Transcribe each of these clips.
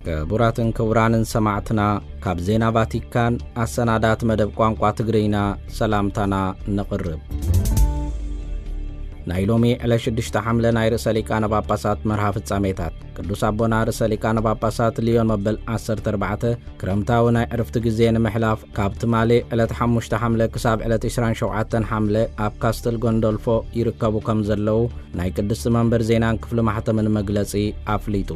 كبراتن كورانن سمعتنا كاب زينا فاتيكان السنادات مدب قوانقوا تقرينا سلامتنا نقرب نايلومي على شدشت حملة ناير ساليكان باباسات مرحافة ساميتات قدوس أبونا رساليكان باباسات ليون مبل 14 كرمتاونا عرفت جزين محلاف كابت مالي على تحمشت حملة كساب على تشران شوعاتن حملة أب كاستل غوندولفو يركبو كمزلو ناي قدس منبر زينان كفل محتى من مجلسي أفليتو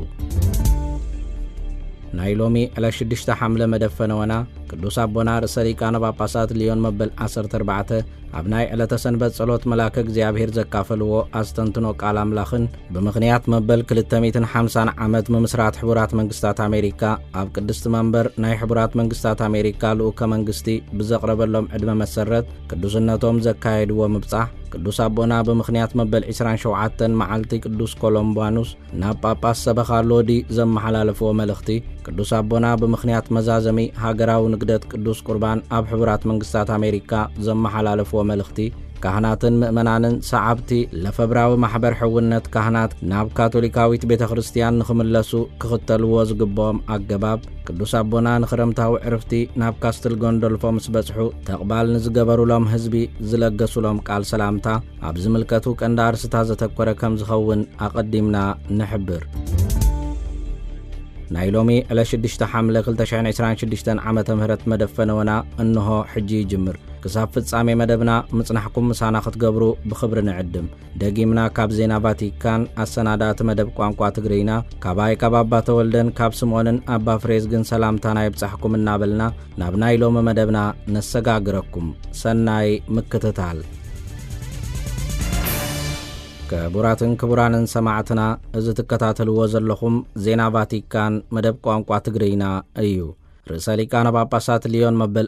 نايلومي على شدشت حملة مدفنونا قدوس أبونا رساليكان باباسات ليون مبل 14 أبناء على تسنبت صلوت ملاك እግዚአብሔር ዘካፈልዎ አስተንትኖ ቃል አምላኽን በምክንያት መበል 250 ዓመት መምስራት ሕቡራት መንግስታት አሜሪካ ኣብ ቅድስት መንበር ናይ ሕቡራት መንግስታት አሜሪካ ልኡከ መንግስቲ ብዘቕረበሎም ዕድመ መሰረት ቅዱስነቶም ዘካየድዎ ምብጻሕ ቅዱስ አቦና በምክንያት መበል 27 መዓልቲ ቅዱስ ኮሎምባኖስ ናብ ጳጳስ ሰበኻ ሎዲ ዘመሓላለፍዎ መልእኽቲ ቅዱስ አቦና በምክንያት መዛዘሚ ሃገራዊ ንግደት ቅዱስ ቁርባን ኣብ ሕቡራት መንግስታት አሜሪካ ዘመሓላለፍዎ መልእኽቲ ካህናትን ምእመናንን ሰዓብቲ ለፈብራዊ ማሕበር ሕውነት ካህናት ናብ ካቶሊካዊት ቤተክርስቲያን ንኽምለሱ ክኽተልዎ ዝግብኦም ኣገባብ ቅዱስ አቦና ንኽረምታዊ ዕርፍቲ ናብ ካስትል ጎንዶልፎ ምስ በጽሑ ተቕባል ንዝገበሩሎም ህዝቢ ዝለገሱሎም ቃል ሰላምታ ኣብ ዝምልከቱ ቀንዲ ኣርስታት ዘተኮረ ከም ዝኸውን ኣቐዲምና ንሕብር ናይሎሚ على 6 حملة 2026 ዓመተ ምህረት መደፈነወና እንሆ ሕጂ ይጅምር ክሳብ ፍጻሜ መደብና ምጽናሕኩም ምሳና ክትገብሩ ብኽብሪ ንዕድም ደጊምና ካብ ዜና ቫቲካን ኣሰናዳት መደብ ቋንቋ ትግሪና ካባይ ካባባ ተወልደን ካብ ስምዖንን ኣባ ፍሬዝ ግን ሰላምታና ይብጻሕኩም እናበልና ናብ ናይሎሚ መደብና ነሰጋግረኩም ሰናይ ምክትታል كبراتن كبرانن سماعتنا إذا تكتاتلوا وزلهم زينا فاتيكان مدب قوانقوا تقرينا أيو رسالي كان باباسات ليون مبل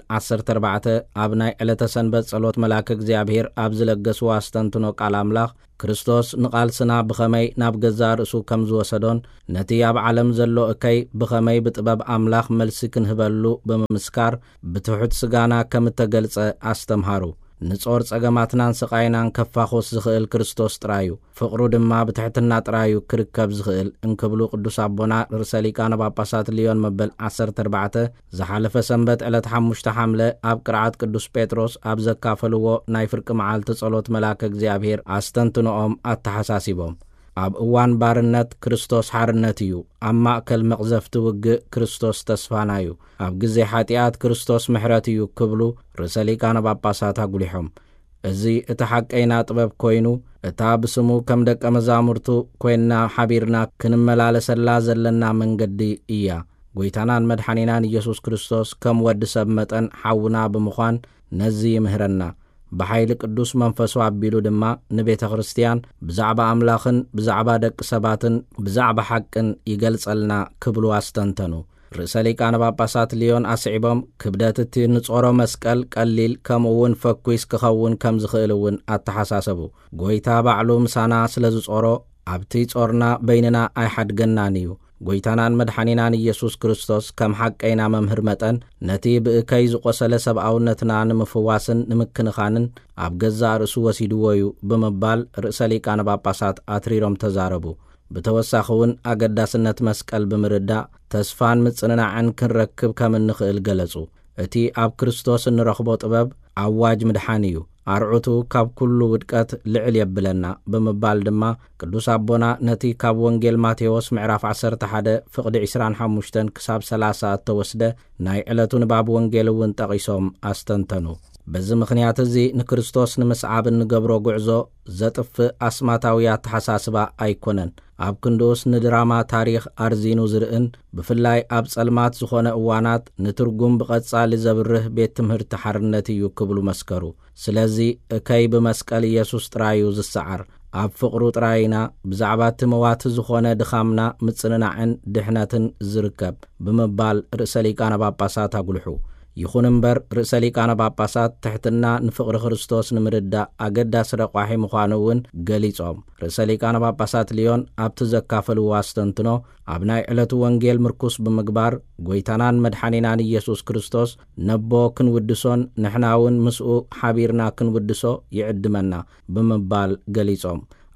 14 أبناء على تسنبت صلوت ملاك እግዚአብሔር أبزلقس واستنتنو قال أملاخ ክርስቶስ ንቃልስና ብኸመይ ናብ ገዛ ርእሱ ከም ዝወሰዶን ነቲ ኣብ ዓለም ዘሎ እከይ ብኸመይ ብጥበብ ኣምላኽ መልሲ ክንህበሉ ብምስካር ብትሑት ስጋና ከም ተገልጸ ኣስተምሃሩ ንጾር ጸገማትናን ስቃይናን ከፋኾስ ዝኽእል ክርስቶስ ጥራዩ ፍቅሩ ድማ ብትሕትና ጥራዩ ክርከብ ዝኽእል እንክብሉ ቅዱስ አቦና ርሰሊቃነ ጳጳሳት ሊዮን መበል 14 ዝሓለፈ ሰንበት ዕለት 5 ሐምለ ኣብ ቅርዓት ቅዱስ ጴጥሮስ ኣብ ዘካፈልዎ ናይ ፍርቂ መዓልቲ ጸሎት መላክ እግዚአብሔር አስተንትኖኦም አተሐሳሲቦም ኣብ እዋን ባርነት ክርስቶስ ሓርነት እዩ ኣብ ማእከል መቕዘፍቲ ውግእ ክርስቶስ ተስፋናዩ ኣብ ግዜ ሓጢአት ክርስቶስ ምሕረት እዩ ክብሉ ርሰሊቃነ ጳጳሳት አጉሊሖም እዚ እቲ ሓቀይና ጥበብ ኮይኑ እታ ብስሙ ከም ደቀ መዛሙርቱ ኮይና ሓቢርና ክንመላለሰላ ዘለና መንገዲ እያ ጎይታናን መድኃኒናን ኢየሱስ ክርስቶስ ከም ወዲ ሰብ መጠን ሓውና ብምዃን ነዚ ይምህረና بحيل قدوس منفسو عبيلو دما نبيت خريستيان بزعب أملاخن بزعب دق سباتن بزعب حقن يقلصلنا كبلو استنتنو رسالي كان باباسات ليون أسعبهم كبداتتي نصورو مسكال قليل كمون فكويس كخون كم زخيلون التحساسبو قويتا بعلوم سانا سلزو صورو عبتي صورنا بيننا أي حد جنانيو ጎይታናን መድኃኒናን ኢየሱስ ክርስቶስ ከም ሐቀይና መምህር መጠን ነቲ ብእከይ ዝቆሰለ ሰብኣውነትና ንምፍዋስን ንምክንኻንን ኣብ ገዛ ርእሱ ወሲድዎ እዩ ብምባል ርእሰ ሊቃነ ጳጳሳት አትሪሮም ተዛረቡ ብተወሳኺውን ኣገዳስነት መስቀል ብምርዳእ ተስፋን ምጽንናዕን ክንረክብ ከም እንኽእል ገለጹ እቲ ኣብ ክርስቶስ እንረኽቦ ጥበብ ኣዋጅ ምድሓን እዩ አርዑቱ ካብ ኩሉ ውድቀት ልዕል የብለና በመባል ድማ ቅዱስ አቦና ነቲ ካብ ወንጌል ማቴዎስ ምዕራፍ 11 ፍቅዲ 25 ክሳብ 30 ተወስደ ናይ ዕለቱ ንባብ ወንጌልን ጠቂሶም አስተንተኑ በዚ ምክንያት እዚ ንክርስቶስ ንምስዓብ ንገብሮ ጉዕዞ ዘጥፍ አስማታዊ አተሐሳስባ አይኮነን ኣብ ክንዶስ ንድራማ ታሪኽ አርዚኑ ዝርእን ብፍላይ ኣብ ጸልማት ዝኾነ እዋናት ንትርጉም ብቐጻሊ ዘብርህ ቤት ትምህርቲ ሓርነት እዩ ክብሉ መስከሩ ስለዚ እከይ በመስቀል ኢየሱስ ጥራዩ ዝሰዓር ኣብ ፍቅሩ ጥራይና ብዛዕባት መዋት ዝኾነ ድኻምና ምጽንናዕን ድሕነትን ዝርከብ ብምባል ርእሰ ሊቃነ ጳጳሳት አጉልሑ ይኹን እምበር ርእሰ ሊቃነ ጳጳሳት ትሕትና ንፍቅሪ ክርስቶስ ንምርዳ ኣገዳሲ ረቋሒ ምዃኑውን ገሊጾም ርእሰ ሊቃነ ጳጳሳት ሊዮን ኣብቲ ዘካፈልዎ አስተንትኖ ኣብ ናይ ዕለቱ ወንጌል ምርኩስ ብምግባር ጎይታናን መድኃኒናን ኢየሱስ ክርስቶስ ነቦ ክንውድሶን ንሕናውን ምስኡ ሓቢርና ክንውድሶ ይዕድመና ብምባል ገሊጾም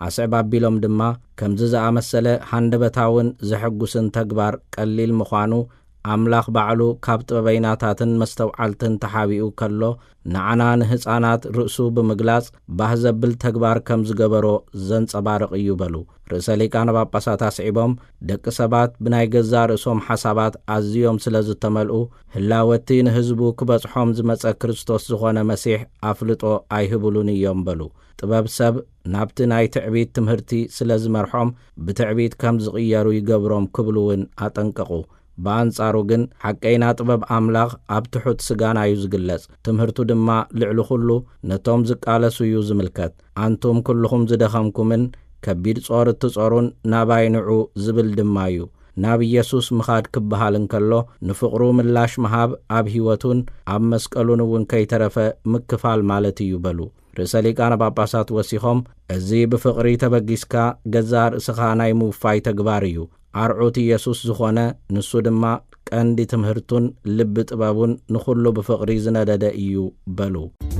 ኣስዕብ ኣቢሎም ድማ ከምዚ ዝኣመሰለ ሃንደበታውን ዝሕጉስን ተግባር ቀሊል ምዃኑ ኣምላኽ ባዕሉ ካብ ጥበበይናታትን መስተውዓልትን ተሓቢኡ ከሎ ንዓና ንህፃናት ርእሱ ብምግላጽ ባህ ዘብል ተግባር ከም ዝገበሮ ዘንጸባርቕ እዩ በሉ። ርእሰ ሊቃነ ጳጳሳት ኣስዒቦም ደቂ ሰባት ብናይ ገዛ ርእሶም ሓሳባት ኣዝዮም ስለ ዝተመልኡ ህላወቲ ንህዝቡ ክበጽሖም ዝመጸ ክርስቶስ ዝኾነ መሲሕ ኣፍልጦ ኣይህብሉን እዮም በሉ። ጥበብ ሰብ ናብቲ ናይ ትዕቢት ትምህርቲ ስለ ዝመርሖም ብትዕቢት ከም ዝቕየሩ ይገብሮም ክብሉውን ኣጠንቀቑ። በአንጻሩ ግን ሓቀይና ጥበብ ኣምላኽ ኣብ ትሑት ስጋና እዩ ዝግለጽ። ትምህርቱ ድማ ልዕሊ ኩሉ ነቶም ዝቃለሱ እዩ ዝምልከት። አንቱም ኩልኹም ዝደኸምኩምን ከቢድ ጾር እትጾሩን ናባይ ንዑ ዝብል ድማ እዩ። ናብ ኢየሱስ ምኻድ ክበሃል እንከሎ ንፍቕሩ ምላሽ መሃብ ኣብ ህይወቱን ኣብ መስቀሉን እውን ከይተረፈ ምክፋል ማለት እዩ በሉ። ርእሰ ሊቃነ ጳጳሳት ወሲኾም እዚ ብፍቕሪ ተበጊስካ ገዛ ርእስኻ ናይ ምውፋይ ተግባር እዩ። ኣርዑት ኢየሱስ ዝኾነ ንሱ ድማ ቀንዲ ትምህርቱን ልቢ ጥበቡን ንኹሉ ብፍቕሪ ዝነደደ እዩ በሉ።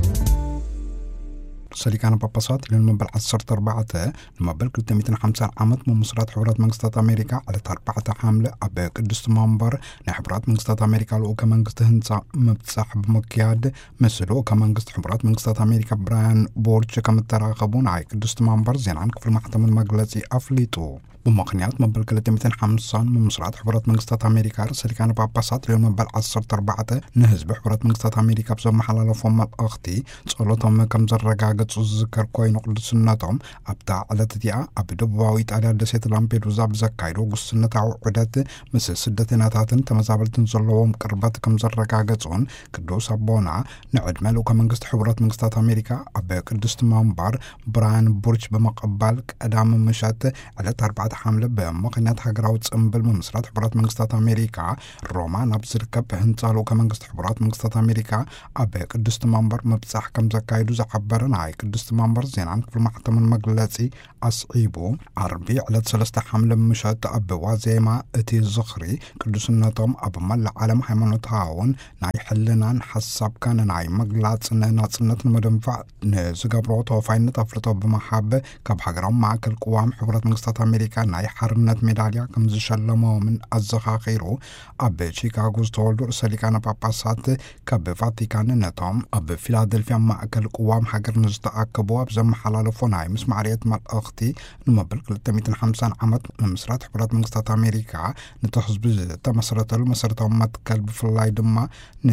ሰሊቃነ ጳጳሳት ለመበል 14 ንመበል 250 ዓመት መመስረት ሕብረት መንግስታት አሜሪካ ዕለት 4 ሐምለ ኣብ ቅድስት መንበር ናይ ሕብረት መንግስታት አሜሪካ ልኡከ መንግስቲ ህንፃ ምብጻሕ ብምክያድ መስሎ ከመንግስት ሕብረት መንግስታት አሜሪካ ብራያን ቦርች ከምተራኸቡ ናይ ቅድስት መንበር ዜናን ክፍል ማሕተምን መግለጺ ኣፍሊጡ። بمقنيات مبل 250 ممسرات حبرات منقسطات أمريكا رسالكان باباسات ليون مبل 14 نهزب حبرات منقسطات أمريكا بزو محلالو فوم الأختي تسألوتهم كم زرقاقة تذكر كوين وقل سنتهم أبتاع على تديا أبدو بواويت على دسيت لامبيدوزا بزكايرو قصنة عقودات مسل سدتيناتاتن تمزابلتن زلوهم كربات كم زرقاقة تون كدو سابونا نعد مالو كمنقسط حبرات منقسطات أمريكا أبا كدست مانبار براين بورج بمقبال كأدام مشات على 4 حمله بمقنيات حجراوت صنبل ممسرات حبرات منقسطات أمريكا روما نبزركب هنصالو كمنقسط حبرات منقسطات أمريكا أبا قدست منبر مبصح كم زكايدو زعبرن هاي قدست منبر زينان في المحتم المجلسي أصعيبو عربي على 3 حمله مشات أبا وزيما اتي الزخري قدسنتهم أبا مل عالم حيمانوت هاون ناي حلنا نحسب كان ناي مجلات سنة مدنفع نزقبروت وفاينة أفلطو بمحابة كب حجرام معك القوام حبرات منقسطات أمريكا ناي حرنت ميداليا كم زشلمو من الزخاخيرو أب شيكاغو ستولدو رساليكان باباسات كب فاتيكان نتوم أب فيلادلفيا مأكل قوام حجر نزتأكبو أبزم حلالفوناي مسمعريت مال أختي نمبل 350 عمت ممسرات حبرات منقسطات أمريكا نتحزب تمسرت المسرت متكل بفلاي دما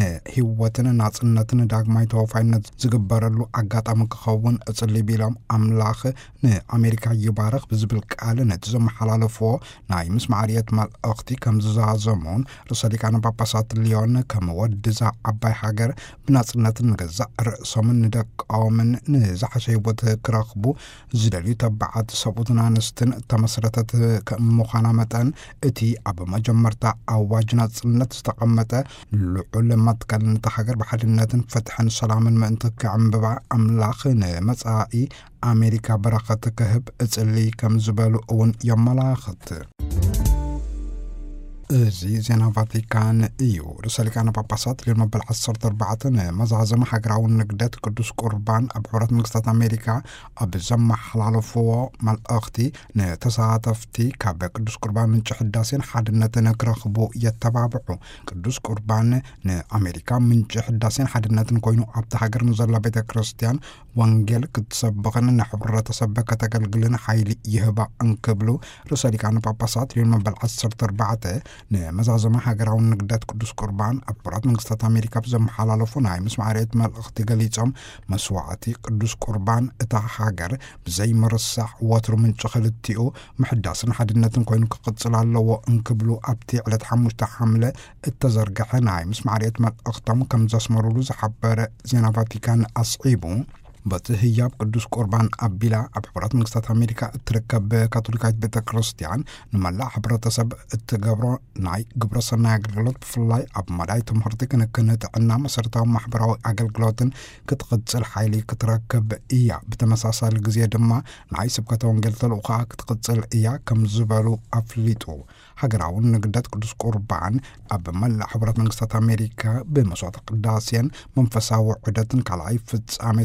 نهيوتنا ناصنتنا داغ ماي توفاينت زغبرلو أغاطا مكخون أصلي بيلام أملاخ أمريكا يبارك بزبل قال نتزم حلالفو ناي مسمعريت مال أختي كم زازمون رساليكان باباسات ليون كم ودزا عباي حجر بناصنتن نغزا رأسومن ندق أومن نزح شيبوت كراخبو زدلي تبعات سبوتنا نستن تمسرتت كمخانامتن اتي أبا مجمرتا أواجنا صنت استقمتا لعلمات كان نتحجر بحالناتن فتحن سلامن ما انتك عم ببع أملاخن مسائي أمريكا برقة كهب أتسلي كم زبالو أون يملاخت زي زينا فاتيكان ايو رسالكان باباسات للمبل 14 مزعزم حقراون نقدات قدوس قربان أبحورات منقسطات أمريكا أبزم حلالفو مال أختي نتساعتفتي كابا قدوس قربان من جحداسين حدنتنا كرخبو يتبابعو قدوس قربان أمريكا من جحداسين حدنتنا كوينو أبتا حقر نزل بيتا كريستيان وانجيل كتسبقنا نحبرة تسبقة تقلقلنا حيلي يهبا انكبلو رسالكان باباسات للمبل 14 نمزعزم حقراون نقدات قدوس قربان أبحورات منقسطات أمريكا بزم حلالفوناي مسمعريت مال أختي قليتهم مسوعتي قدوس قربان اتا حاجر بزي مرسح واترو من شخلتيو محداسن حدنتن كوينو كقدسل اللو انكبلو أبتي على تحمش تحمله التزرقحناي مسمعريت مال أختم كم زاسمرولو زحبر زينا فاتيكان أصعيبو بتهياب قدوس قربان أبيلا أبحورات منقسطات أمريكا تركب كاثوليكايت بيتا كريستيان نملا حبرة سب التجبر ناي جبر سنة عقلات بفلاي أب مراي تمهرتي كانت عنا مسرتها محبرة عقلاتن كتقدس حيلي كتركب إياه بتمساسا الجزية دما ناي سبكتون قلت الأخا كتقدس إياه كم زبالو أفليتو حقراون نقدات قدوس قربان أب ملا حبرات منقسطات أمريكا بمسوات قداسيا منفساو عدتن كالعي فتس عميتاتن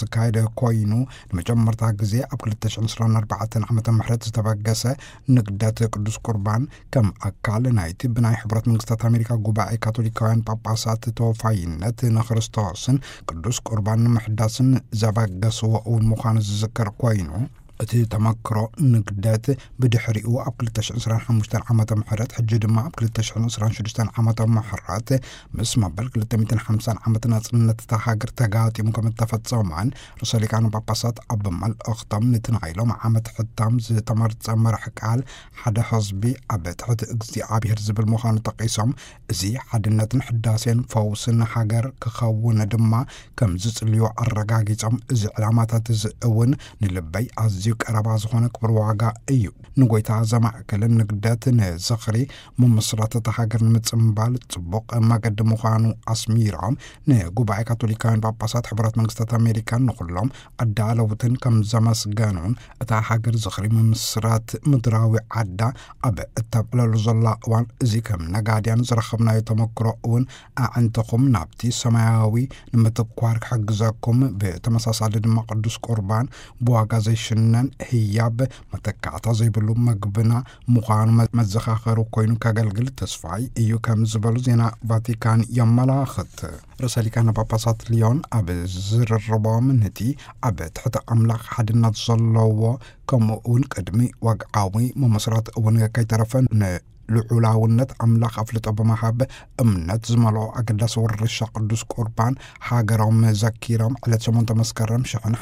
ዝካየደ ኮይኑ ንመጀመርታ ግዜ ኣብ 2024 ዓመተ ምህረት ዝተበገሰ ንግደት ቅዱስ ቁርባን ከም ኣካል ናይቲ ብናይ ሕብረት መንግስታት ኣሜሪካ ጉባኤ ካቶሊካውያን ጳጳሳት ተወፋይነት ንክርስቶስን ቅዱስ ቁርባን ንምሕዳስን ዘበገስዎ እውን ምዃኑ ዝዝከር ኮይኑ እቲ ተመክሮ ንግደት ብድሕሪኡ ኣብ 2025 ዓመተ ምህረት ሕጂ ድማ ኣብ 2026 ዓመተ ምህረት ምስ መበል 250 ዓመት ናጽነት ሃገር ተጋጢሙ ከም ተፈጸመን ርእሰ ሊቃነ ጳጳሳት ኣብ መልእኽቶም ነቲ ናይሎም ዓመት ሕታም ዝተመርጸ መርሕ ቃል ሓደ ህዝቢ ኣብ ትሕቲ እግዚኣብሔር ዝብል ምዃኑ ጠቂሶም እዚ ሓድነትን ሕዳሴን ፈውስን ሃገር ክኸውን ድማ ከም ዝጽልዩ ኣረጋጊጾም እዚ ዕላማታት እዚ እውን ንልበይ ኣዝዩ ቀረባ ዝኾነ ክብር ዋጋ እዩ ንጎይታ ዘማእከልን ንግደት ንዝኽሪ መመስረተታ ሃገር ንምጽምባል ጽቡቕ መገዲ ምዃኑ ኣስሚሮም ንጉባኤ ካቶሊካውያን ጳጳሳት ሕብረት መንግስታት ኣሜሪካን ንኹሎም ኣዳለውትን ከም ዘመስገኑን እታ ሃገር ዝኽሪ መመስረት ምድራዊ ዓዳ ኣብ እተብዕለሉ ዘላ እዋን እዚ ከም ነጋድያን ዝረኸብናዮ ተመክሮ እውን ኣዕንተኹም ናብቲ ሰማያዊ ንምትኳር ክሕግዘኩም ብተመሳሳሊ ድማ ቅዱስ ቁርባን ብዋጋ ዘይሽነን ህያብ መተካዕታ ዘይብሉ መግብና ምዃኑ መዘኻኸሩ ኮይኑ ከገልግል ተስፋይ እዩ ከም ዝበሉ ዜና ቫቲካን የመላኽት ርእሰ ሊቃነ ጳጳሳት ሊዮን ኣብ ዝርርቦም ነቲ ኣብ ትሕቲ ኣምላኽ ሓድነት ዘለዎ ከምኡ እውን ቅድሚ ወግዓዊ መመስረት እውን ከይተረፈን ልዑላውነት ኣምላኽ ኣፍልጦ ብምሃብ እምነት ዝመልኦ ኣገዳሲ ወርሻ ቅዱስ ቁርባን ሃገሮም ዘኪሮም ዕለት 8 መስከረም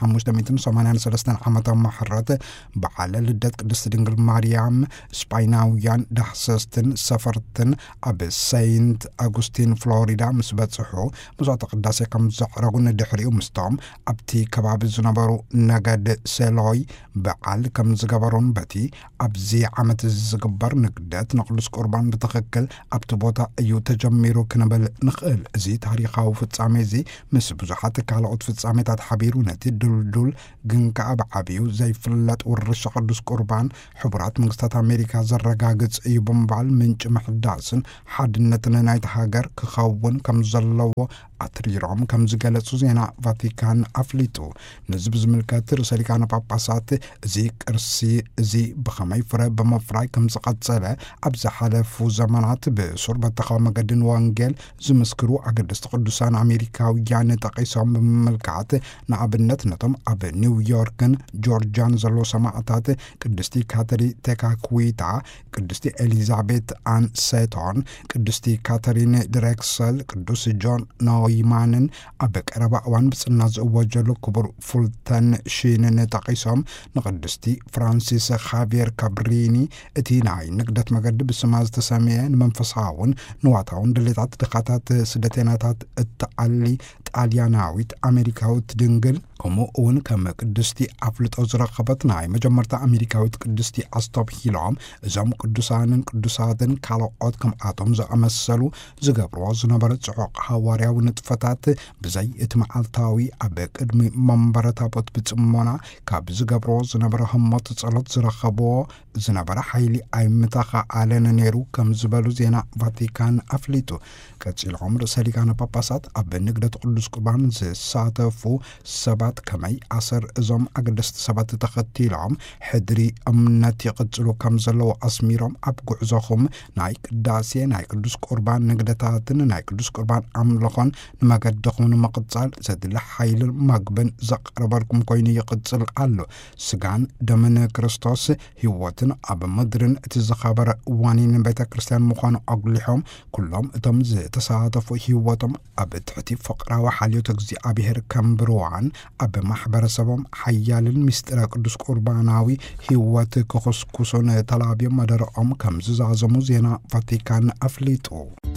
1583 ዓመተ ምህረት በዓለ ልደት ቅድስት ድንግል ማርያም ስፓይናውያን ዳህሰስትን ሰፈርትን ኣብ ሴንት ኣጉስቲን ፍሎሪዳ ምስ በጽሑ መስዋዕተ ቅዳሴ ከም ዘዕረጉ ንድሕሪኡ ምስቶም ኣብቲ ከባቢ ዝነበሩ ነገድ ሴሎይ በዓል ከም ዝገበሩን በቲ ኣብዚ ዓመት ዝግበር ንግደት ቅዱስ ቁርባን በተኸከል ኣብቲ ቦታ እዩ ተጀሚሩ ክንብል ንኽእል እዚ ታሪኻዊ ፍጻሜ እዚ ምስ ብዙሓት ካልኦት ፍጻሜታት ሓቢሩ ነቲ ድልዱል ግን ከዓ ብዓብዩ ዘይፍለጥ ውርሻ ቅዱስ ቁርባን ሕቡራት መንግስታት ኣሜሪካ ዘረጋግጽ እዩ ብምባል ምንጭ ምሕዳስን ሓድነትን ናይቲ ሃገር ክኸውን ከም ዘለዎ ኣትሪሮም ከም ዝገለጹ ዜና ቫቲካን ኣፍሊጡ ነዚ ብዝምልከት ርእሰ ሊቃነ ጳጳሳት እዚ ቅርሲ እዚ ብኸመይ ፍረ ብምፍራይ ከም ዝቐጸለ ኣብ ዝሓለፉ ዘመናት ብሱር በተኻዊ መገድን ወንጌል ዝምስክሩ ኣገደስቲ ቅዱሳን ኣሜሪካውያን ጠቂሶም ብምምልካት ንኣብነት ነቶም ኣብ ኒውዮርክን ጆርጂያን ዘሎ ሰማዕታት ቅድስቲ ካተሪ ቴካኩዊታ ቅድስቲ ኤሊዛቤት ኣን ሴቶን ቅድስቲ ካተሪን ድሬክሰል ቅዱስ ጆን ኖይማንን ኣብ ቀረባ እዋን ብጽና ዝእወጀሉ ክቡር ፉልተን ሺንን ጠቂሶም ንቅድስቲ ፍራንሲስ ካቪየር ካብሪኒ እቲ ናይ ንግደት መገዲ ብስማ ዝተሰመየ ንመንፈሳውን ንዋታውን ድሌታት ድኻታት ስደተኛታት እትዓሊ ጣልያናዊት ኣሜሪካዊት ድንግል ከምኡ እውን ከም ቅድስቲ ኣፍልጦ ዝረኸበት ናይ መጀመርታ ኣሜሪካዊት ቅድስቲ ኣስተብሂሎም እዞም ቅዱሳንን ቅዱሳትን ካልኦት ከም ኣቶም ዝኣመሰሉ ዝገብርዎ ዝነበረ ጽዑቕ ሃዋርያዊ ንጥፈታት ብዘይ እቲ መዓልታዊ ኣብ ቅድሚ መንበረ ታቦት ብጽሞና ካብ ዝገብርዎ ዝነበረ ህሞት ጸሎት ዝረኸብዎ ዝነበረ ሓይሊ ኣይምተኻኣለን ነይሩ ከም ዝበሉ ዜና ቫቲካን ኣፍሊጡ ቀፂሎም ርእሰ ሊቃነ ጳጳሳት ኣብ ንግደት ቅዱስ ቁርባን ዝሳተፉ ሰባት ከመይ ኣሰር እዞም ኣገደስቲ ሰባት ተኸቲሎም ሕድሪ እምነት ይቕጽሉ ከም ዘለዎ ኣስሚሮም ኣብ ጉዕዞኹም ናይ ቅዳሴ ናይ ቅዱስ ቁርባን ንግደታትን ናይ ቅዱስ ቁርባን ኣምልኾን ንመገድኹም ንምቕጻል ዘድሊ ሓይልን መግብን ዘቕርበልኩም ኮይኑ ይቕጽል ኣሎ ስጋን ደምን ክርስቶስ ህይወትን ኣብ ምድርን እቲ ዝኸበረ እዋኒን ቤተ ክርስቲያን ምዃኑ ኣጉሊሖም ኩሎም እቶም ዝተሳተፉ ህይወቶም ኣብ ትሕቲ ፍቕራዊ ሓልዮት እግዚኣብሔር ከምብርዋን ኣብ ማሕበረሰቦም ሓያልን ምስጢረ ቅዱስ ቁርባናዊ ህይወት ክኹስኩሱን ተላብዮም መደረኦም ከም ዝዛዘሙ ዜና ቫቲካን ኣፍሊጡ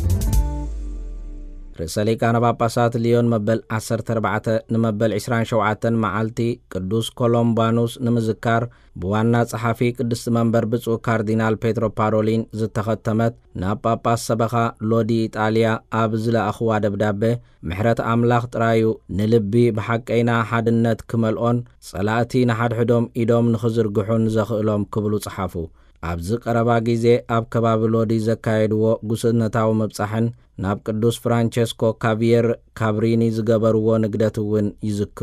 ርእሰ ሊቃነ ጳጳሳት ሊዮን መበል 14 ንመበል 27 መዓልቲ ቅዱስ ኮሎምባኖስ ንምዝካር ብዋና ጸሓፊ ቅድስቲ መንበር ብፁዕ ካርዲናል ፔትሮ ፓሮሊን ዝተኸተመት ናብ ጳጳስ ሰበኻ ሎዲ ኢጣልያ ኣብ ዝለኣኽዋ ደብዳቤ ምሕረት ኣምላኽ ጥራዩ ንልቢ ብሓቀይና ሓድነት ክመልኦን ጸላእቲ ንሓድሕዶም ኢዶም ንኽዝርግሑን ዘኽእሎም ክብሉ ጸሓፉ ኣብዚ ቀረባ ጊዜ ኣብ ከባቢ ሎዲ ዘካየድዎ ጉስነታዊ ምብጻሕን ናብ ቅዱስ ፍራንቸስኮ ካቪየር ካብሪኒ ዝገበርዎ ንግደት እውን ይዝክሩ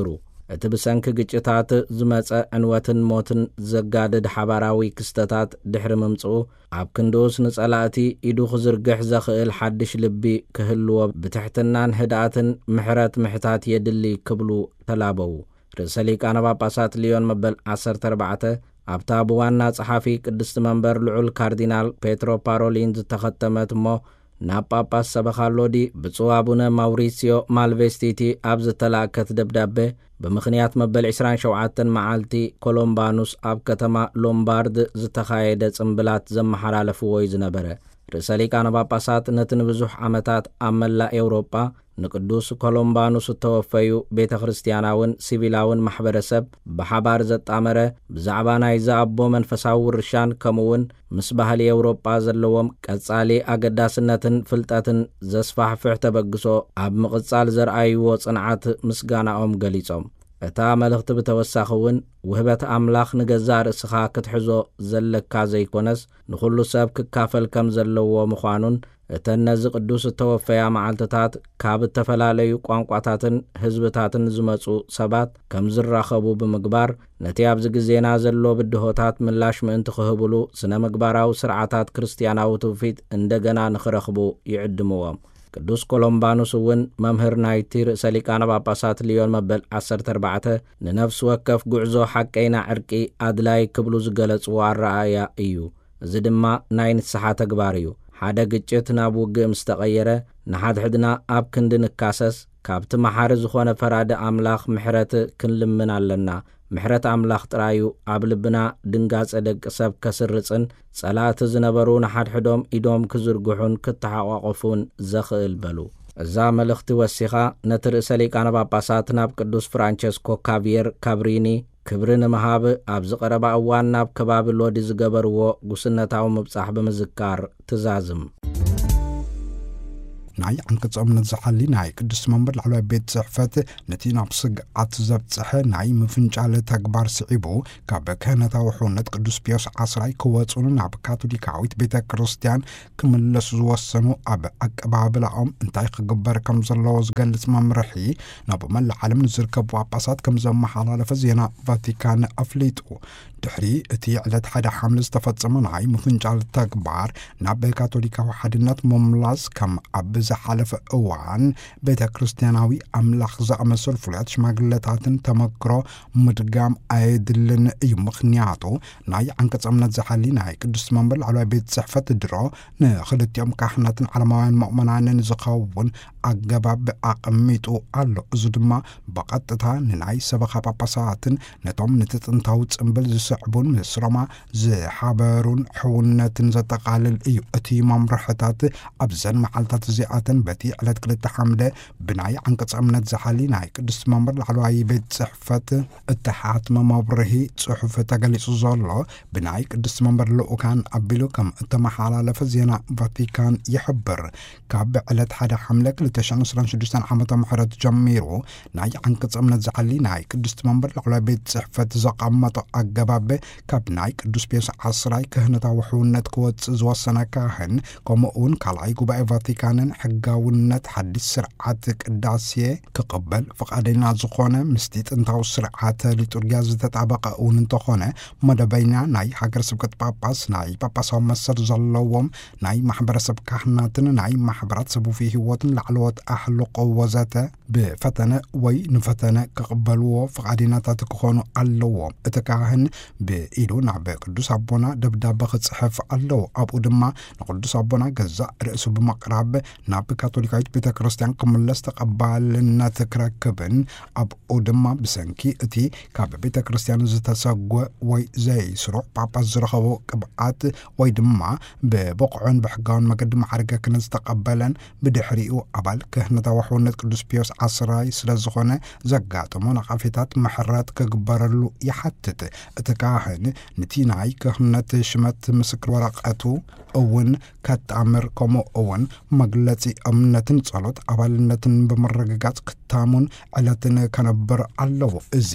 እቲ ብሰንኪ ግጭታት ዝመጸ ዕንወትን ሞትን ዘጋድድ ሓባራዊ ክስተታት ድሕሪ ምምጽኡ ኣብ ክንዶስ ንጸላእቲ ኢዱ ክዝርግሕ ዘኽእል ሓድሽ ልቢ ክህልዎ ብትሕትናን ህድኣትን ምሕረት ምሕታት የድሊ ክብሉ ተላበው። ርእሰ ሊቃነ ጳጳሳት ሊዮን መበል 14 ኣብታ ብዋና ጸሓፊ ቅድስቲ መንበር ልዑል ካርዲናል ፔትሮ ፓሮሊን ዝተኸተመት እሞ ናብ ጳጳስ ሰበኻሎዲ ብፁዕ አቡነ ማውሪሲዮ ማልቬስቲቲ ኣብ ዝተላከት ደብዳቤ ብምኽንያት መበል 27 መዓልቲ ኮሎምባኑስ ኣብ ከተማ ሎምባርድ ዝተኻየደ ጽምብላት ዘመሓላለፍዎ እዩ ዝነበረ። ርእሰ ሊቃነ ጳጳሳት ነቲ ንብዙሕ ዓመታት ኣብ መላእ ኤውሮጳ ንቅዱስ ኮሎምባኑስ እተወፈዩ ቤተ ክርስቲያናውን ሲቪላውን ማሕበረሰብ ብሓባር ዘጣመረ ብዛዕባ ናይ ዝኣቦ መንፈሳዊ ውርሻን ከምኡውን ምስ ባህሊ ኤውሮጳ ዘለዎም ቀጻሊ ኣገዳስነትን ፍልጠትን ዘስፋሕፍሕ ተበግሶ ኣብ ምቕጻል ዘርኣይዎ ጽንዓት ምስጋናኦም ገሊጾም። እታ መልእኽቲ ብተወሳኺ እውን ውህበት ኣምላኽ ንገዛእ ርእስኻ ክትሕዞ ዘለካ ዘይኮነስ ንኹሉ ሰብ ክካፈል ከም ዘለዎ ምዃኑን እተን ነዚ ቅዱስ እተወፈያ መዓልትታት ካብ ዝተፈላለዩ ቋንቋታትን ህዝብታትን ዝመጹ ሰባት ከም ዝራኸቡ ብምግባር ነቲ ኣብዚ ግዜና ዘሎ ብድሆታት ምላሽ ምእንቲ ክህብሉ ስነ ምግባራዊ ስርዓታት ክርስቲያናዊ ትውፊት እንደገና ንኽረኽቡ ይዕድምዎም። ቅዱስ ኮሎምባኑስ እውን መምህር ናይቲ ርእሰ ሊቃነ ጳጳሳት ሊዮን መበል 14 ንነፍሲ ወከፍ ጉዕዞ ሓቀይና ዕርቂ ኣድላይ ክብሉ ዝገለጽዎ ኣረኣያ እዩ። እዚ ድማ ናይ ንስሓ ተግባር እዩ። ሓደ ግጭት ናብ ውግእ ምስ ተቐየረ ንሓድሕድና ኣብ ክንዲ ንካሰስ ካብቲ መሓሪ ዝኾነ ፈራዲ ኣምላኽ ምሕረት ክንልምን ኣለና። ምሕረት ኣምላኽ ጥራዩ ኣብ ልብና ድንጋጸ ደቂ ሰብ ከስርጽን ጸላእቲ ዝነበሩ ንሓድሕዶም ኢዶም ክዝርግሑን ክተሓቋቆፉን ዘኽእል በሉ። እዛ መልእኽቲ ወሲኻ ነቲ ርእሰ ሊቃነ ጳጳሳት ናብ ቅዱስ ፍራንቸስኮ ካቪየር ካብሪኒ ክብሪ ንምሃብ ኣብ ዝቐረባ እዋን ናብ ከባቢ ሎዲ ዝገበርዎ ጉስነታዊ ምብጻሕ ብምዝካር ትዛዝም። ናይ አንቀጽ እምነት ዝሓሊ ናይ ቅዱስ መንበር ላዕለዋይ ቤት ጽሕፈት ነቲ ናብ ስግዓት ዘብጽሐ ናይ ምፍንጫለ ተግባር ስዒቡ ካብ ክህነታዊ ሕውነት ቅዱስ ፒዮስ 10 ክወጹን ናብ ካቶሊካዊት ቤተ ክርስቲያን ክምለሱ ዝወሰኑ ኣብ ኣቀባብላኦም እንታይ ክግበር ከም ዘለዎ ዝገልጽ መምርሒ ናብ መላእ ዓለም ንዝርከቡ ጳጳሳት ከም ዘመሓላለፈ ዜና ቫቲካን ኣፍሊጡ። ድሕሪ እቲ ዕለት 1 ሐምለ ዝተፈጸመ ናይ ምፍንጫለ ተግባር ናብ ካቶሊካዊ ሓድነት ምምላስ ከም ኣብ ዝሓለፈ እዋን ቤተ ክርስቲያናዊ ኣምላኽ ዝኣመሰሉ ፍሉያት ሽማግለታትን ተመክሮ ምድጋም ኣይድልን እዩ። ምኽንያቱ ናይ አንቀጽ እምነት ዝሓሊ ናይ ቅዱስ መንበር ላዕለዋይ ቤት ጽሕፈት ድሮ ንኽልቲኦም ካህናትን ዓለማውያን ምእመናንን ዝኸውን ኣገባብ ኣቐሚጡ ኣሎ። እዚ ድማ ብቐጥታ ንናይ ሰበኻ ጳጳሳትን ነቶም ነቲ ጥንታዊ ጽምብል ዝስዕቡን ምስ ሮማ ዝሓበሩን ሕውነትን ዘጠቓልል እዩ። እቲ መምርሕታት ኣብዘን መዓልትታት እዚኣተን በቲ ዕለት 2 ሐምለ ብናይ አንቀጽ እምነት ዝሓሊ ናይ ቅዱስ መንበር ላዕለዋይ ቤት ጽሕፈት እተሓትመ መብርሂ ጽሑፍ ተገሊጹ ዘሎ ብናይ ቅዱስ መንበር ልኡካን ኣቢሉ ከም እተመሓላለፈ ዜና ቫቲካን ይሕብር። ካብ ዕለት 1 ሐምለ 2026 ዓመተ ምህረት ጀሚሩ ናይ አንቀጽ እምነት ዝሓሊ ናይ ቅዱስ መንበር ላዕለዋይ ቤት ጽሕፈት ዘቐመጦ ኣገባብ ካብ ናይ ቅዱስ ፒዮስ 10 ክህነታዊ ሕውነት ክወጽእ ዝወሰነ ካህን ከምኡውን ካልኣይ ጉባኤ ቫቲካንን ሕጋውነት ሓድሽ ስርዓት ቅዳሴ ክቕበል ፈቃደኛ ዝኾነ ምስቲ ጥንታዊ ስርዓተ ሊቱርግያ ዝተጣበቀ እውን እንተኾነ መደበኛ ናይ ሃገረ ስብከት ጳጳስ ናይ ጳጳሳዊ መሰር ዘለዎም ናይ ማሕበረሰብ ካህናትን ናይ ማሕበራት ሰቡፊ ህይወትን ላዕለዎት ኣሕልቆ ወዘተ ብፈተነ ወይ ንፈተነ ክቕበልዎ ፈቃደኛታት ክኾኑ ኣለዎም። እቲ ካህን ብኢዱ ናብ ቅዱስ ኣቦና ደብዳቤ ክጽሕፍ ኣለዎ። ኣብኡ ድማ ንቅዱስ ኣቦና ገዛእ ርእሱ ብምቕራብ ናብ ካቶሊካዊት ቤተ ክርስቲያን ክምለስ ተቐባልነት ክረክብን ኣብኡ ድማ ብሰንኪ እቲ ካብ ቤተ ክርስቲያን ዝተሰጎ ወይ ዘይስሩዕ ጳጳስ ዝረኸቦ ቅብዓት ወይ ድማ ብበቕዑን ብሕጋውን መገዲ ማዕርገ ክህነት ዝተቐበለን ብድሕሪኡ ኣባል ክህነታዊ ሕውነት ቅዱስ ፒዮስ 10 ስለ ዝኾነ ዘጋጥሞ ነቐፌታት ምሕረት ክግበረሉ ይሓትት። እቲ ካህን ነቲ ናይ ክህነት ሽመት ምስክር ወረቐቱ እውን ከጣምር ከምኡ እውን መግለጺ እምነትን ጸሎት ኣባልነትን ብምርግጋጽ ክታሙን ዕለትን ከነብር ኣለዎ። እዚ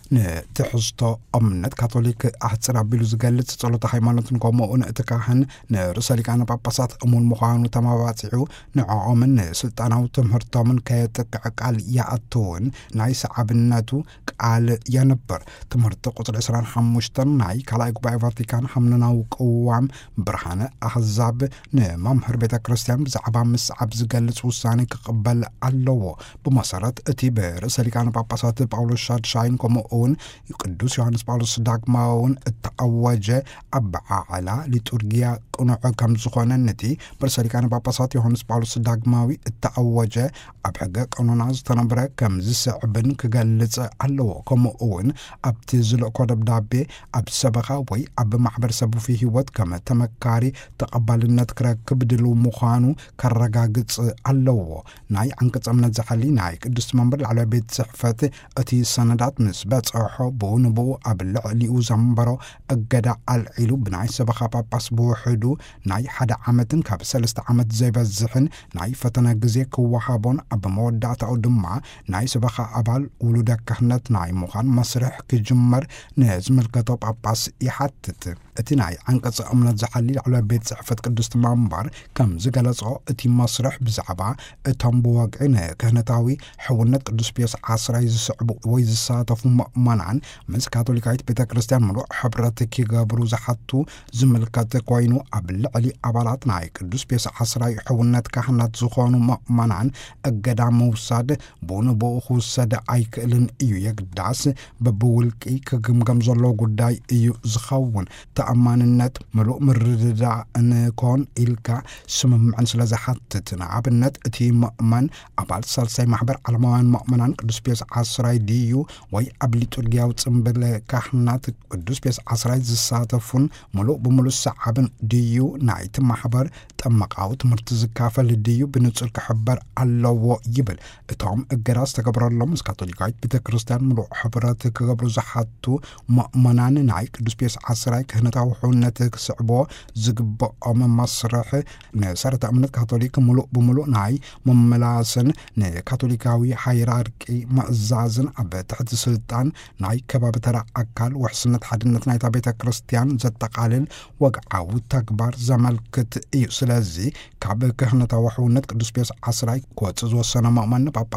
نتحزتو أمنت كاثوليك أحد بيلو زقالت تصلو هيمانوت نقومون اتكاهن نرسالك أنا باباسات أمون مخانو تماباتعو نعو من سلطانو تمهرتو من كيتك قال يأتون ناي سعبناتو قال ينبر تمهرتو قطر إسران حموشتن ناي كالاي قباي فاتيكان حملنا وقوام برهانة أحزاب نمامهر بيتا كريستيان بزعبا مسعب زقالت وساني كقبل اللو بمسارات اتي برسالك أنا باباسات باولو شاد شاين كومون يقدس يوحنس باولوس داغماون التأوجة أبعا على لتورجيا قنوع كم زخونا النتي برسالكان باباسات يوحنس باولوس داغماوي التأوجة أبحقا قنوناز تنبرا كم زسعبن كغالز اللو كمون أبتزلو كودب دابي أب سبخا وي أب محبر سبو فيه ود كما تمكاري تقبل النتكرا كبدلو مخانو كالرقاقز اللو ناي عنكت أمنا زحالي ناي قدس منبر على بيت صحفات أتي سندات مسبات أحو بونبو أبلع ليو زنبرو أجدا العلو بناي سبخا باباس بوحدو ناي حدا عمتن كاب سلست عمت زي بزحن ناي فتنا جزي كوحابون أب مودات أو دمع ناي سبخا أبال ولودا كهنت ناي مخان مسرح كجمر نازم الكتاب أباس يحتت اتناي عنكس أمنا زحلي على بيت صحفة قدس منبر كم زقلصو اتي مسرح بزعبا اتنبو واقعنا كهنتاوي حولنت قدس بيس عصراي زسعبو ويز ساتفو مؤمنان مس كاثوليكايت بيتا كريستيان ملو حبرتك يقابرو زحطو زملكات كوينو أبلع لي أبالات ناي قدس بيس عصراي حولنت كهنت زخونو مؤمنان أقدا موساد بونو بوخو ساد ايكلن ايو يقداس ببولكي كغمغم زلو قداي ايو زخون تأماننت ملو مرددا انكون إلكا سمم عن سلازحات عبنت اتي مؤمن أبال سالساي محبر علموان مؤمنان قدس بيس عصراي ديو وي أبلي ترجعوا تنبل كهنات قدس بيس عصراي زساتفون ملو بملو السحابن ديو نايت محبر تمقاوت مرتزكافل ديو بنتصل كحبر الله يبل اتهم الجراس تكبر الله مس كاثوليكايت بيتا كريستيان ملو حبرات كبر زحاتو مؤمنان ناي قدس بيس عصراي كهنتاو حونتك صعبو زقب أم مسرح نسرت أمنت كاثوليك ملو بملو ناي مملاسن كاثوليكاوي حيراركي مأزازن أب تحت السلطان ناي كباب ترى أكل وحسنت حدنت ناي تابيتا كريستيان زتقالل وقعو تكبر زملكت إيو سلازي كعب كهنة وحونت قدس بيس عصراي كوات زوصنا مؤمن بابا